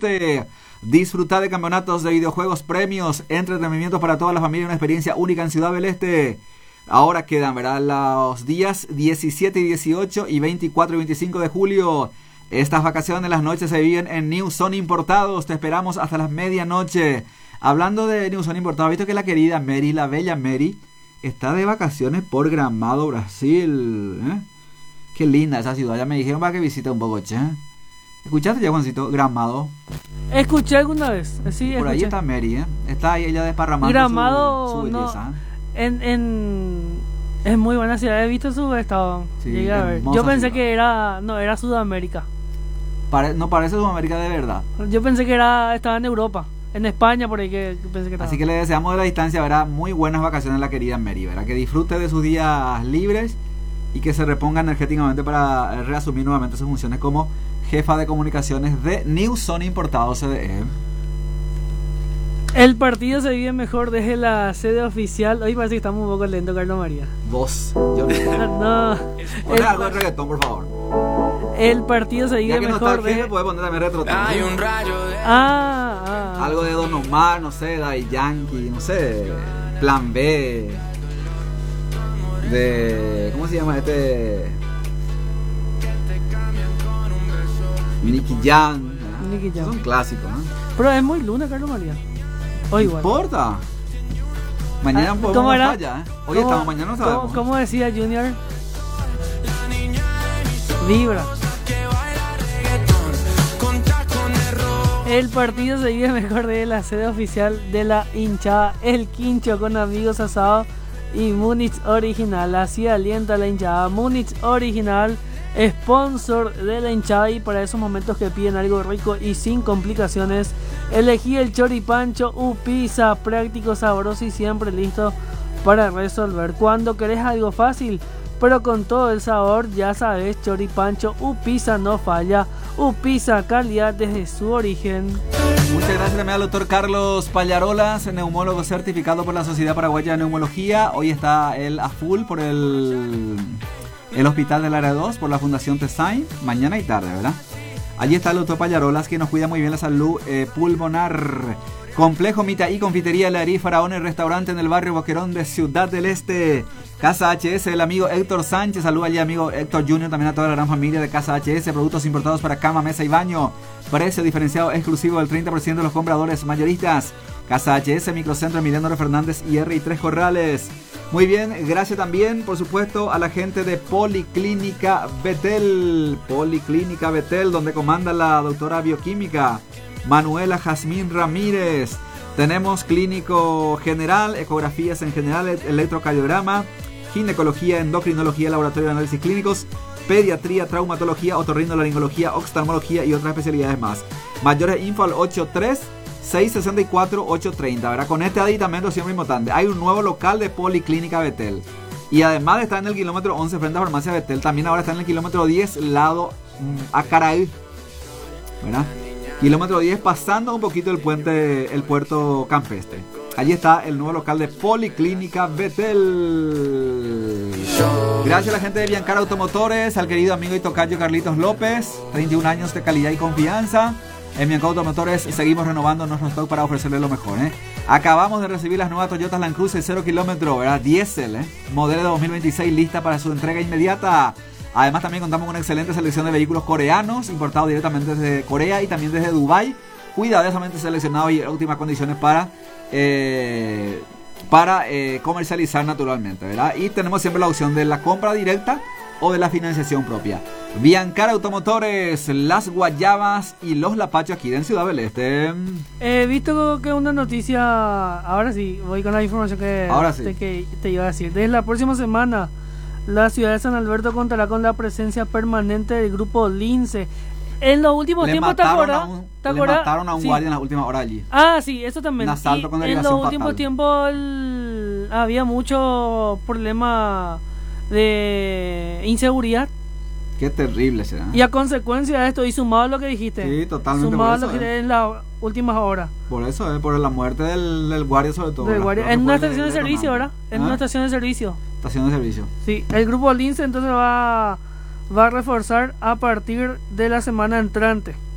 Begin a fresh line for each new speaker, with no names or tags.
Disfrute. Disfruta de campeonatos de videojuegos, premios, entretenimiento para toda la familia, una experiencia única en Ciudad del Este. Ahora quedan, ¿verdad?, los días 17 y 18 y 24 y 25 de julio. Estas vacaciones, las noches se viven en New Zone Importados. Te esperamos hasta las medianoche. Hablando de New Zone Importados, ¿visto que la querida Mary, la bella Mary, está de vacaciones por Gramado, Brasil? Qué linda esa ciudad. Ya me dijeron para que visite un poco, che. ¿Escuchaste ya, Juancito? Gramado.
Escuché alguna vez. Sí,
por
escuché.
Ahí está Mary, Está ahí ella desparramando
Gramado,
su belleza.
Es muy buena ciudad. He visto su estado.
Sí,
llegué a ver. Yo pensé que era Sudamérica.
No parece Sudamérica de verdad.
Yo pensé que estaba en Europa. En España, por ahí que pensé que estaba.
Así que le deseamos de la distancia, ¿verdad?, muy buenas vacaciones a la querida Mary, ¿verdad? Que disfrute de sus días libres y que se reponga energéticamente para reasumir nuevamente sus funciones como jefa de comunicaciones de New Zone Importados CDE.
El partido se vive mejor desde la sede oficial. Hoy parece que estamos un poco lento, Carlos María.
Vos, yo
no.
Ponle algo de reggaetón, por favor.
El partido se vive mejor
desde... puede poner también retro.
Hay un rayo de...
Algo de Don Omar, no sé, Daddy Yankee, no sé, Plan B, de... ¿cómo se llama este? Nicky Jam. Son clásicos, ¿no?
Pero es muy luna, Carlos María. Hoy igual.
No importa. Mañana podemos estar ya, Hoy estamos, mañana no sabemos.
¿Cómo decía Junior? Vibra. El partido se vive mejor de la sede oficial de la hinchada El Quincho, con amigos asados y Múnich Original. Así alienta la hinchada. Múnich Original, sponsor de la hinchada, y para esos momentos que piden algo rico y sin complicaciones, elegí el choripancho Upisa, práctico, sabroso y siempre listo para resolver. Cuando querés algo fácil pero con todo el sabor, ya sabes, choripancho Upisa no falla. Upisa, calidad desde su origen.
Muchas gracias también al doctor Carlos Pallarolas, neumólogo certificado por la Sociedad Paraguaya de Neumología. Hoy está él a full por el Hospital del Área 2, por la Fundación Tesain, mañana y tarde, ¿verdad? Allí está el doctor Pallarolas, que nos cuida muy bien la salud pulmonar. Complejo Mita y Confitería Larí Faraón, el restaurante en el barrio Boquerón de Ciudad del Este. Casa HS, el amigo Héctor Sánchez, saluda allí amigo Héctor Junior, también a toda la gran familia de Casa HS, productos importados para cama, mesa y baño, precio diferenciado exclusivo del 30% de los compradores mayoristas. Casa HS, Microcentro Emiliano Fernández y R3 Corrales. Muy bien, gracias también, por supuesto, a la gente de Policlínica Betel, donde comanda la doctora bioquímica Manuela Jazmín Ramírez. Tenemos clínico general, ecografías en general, electrocardiograma, ginecología, endocrinología, laboratorio de análisis clínicos, pediatría, traumatología, otorrinolaringología, oftalmología y otras especialidades más. Mayores info al 83-664-830, ¿verdad? Con este aditamento siempre importante. Hay un nuevo local de Policlínica Betel. Y además de estar en el kilómetro 11 frente a Farmacia Betel, también ahora está en el kilómetro 10 lado a Caraí, ¿verdad? Kilómetro 10 pasando un poquito el puerto campestre. Allí está el nuevo local de Policlínica Betel. Gracias a la gente de Biancar Automotores, al querido amigo y tocayo Carlitos López, 31 años de calidad y confianza. En Biancar Automotores seguimos renovando nuestro stock para ofrecerle lo mejor, Acabamos de recibir las nuevas Toyota Land Cruiser 0 kilómetro, ¿verdad? Diésel, modelo de 2026, lista para su entrega inmediata. Además también contamos con una excelente selección de vehículos coreanos importados directamente desde Corea y también desde Dubái, cuidadosamente seleccionados y en óptimas condiciones para comercializar naturalmente, ¿verdad? Y tenemos siempre la opción de la compra directa o de la financiación propia. Biancar Automotores, Las Guayabas y Los Lapachos aquí en Ciudad del Este.
He visto que una noticia, ahora sí, voy con la información que te iba a decir. Desde la próxima semana, la ciudad de San Alberto contará con la presencia permanente del grupo Lince. En los últimos tiempos, ¿te acuerdas?
Le mataron a un guardia en las últimas horas allí.
Ah, sí, eso también.
Un asalto con
en los últimos tiempos había mucho problema de inseguridad.
Qué terrible será.
Y a consecuencia de esto, y sumado a lo que dijiste.
Sí, totalmente.
Sumado a lo que dijiste en las últimas horas.
Por eso, por la muerte del guardia sobre todo.
En una estación de servicio, ¿verdad? En una estación de servicio.
Estación de servicio.
Sí, el grupo Lince entonces va a reforzar a partir de la semana entrante.